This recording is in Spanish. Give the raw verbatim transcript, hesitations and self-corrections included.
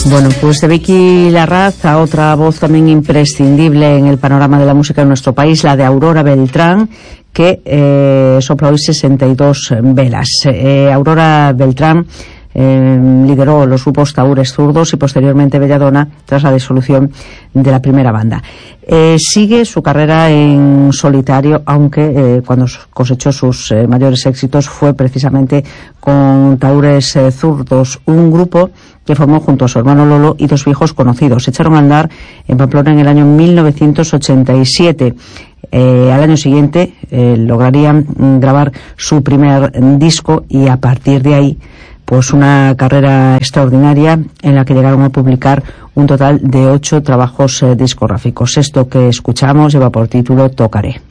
Bueno, pues de Vicky Larraz a otra voz también imprescindible en el panorama de la música en nuestro país, la de Aurora Beltrán, que eh, sopla hoy sesenta y dos velas. Eh, Aurora Beltrán eh, lideró los grupos Tahúres Zurdos y posteriormente Belladona tras la disolución de la primera banda. Eh, sigue su carrera en solitario, aunque eh, cuando cosechó sus eh, mayores éxitos fue precisamente con Tahúres eh, Zurdos, un grupo que formó junto a su hermano Lolo y dos viejos conocidos. Se echaron a andar en Pamplona en el año mil novecientos ochenta y siete. Eh, al año siguiente eh, lograrían mm, grabar su primer disco y a partir de ahí pues una carrera extraordinaria en la que llegaron a publicar un total de ocho trabajos eh, discográficos. Esto que escuchamos lleva por título Tocaré.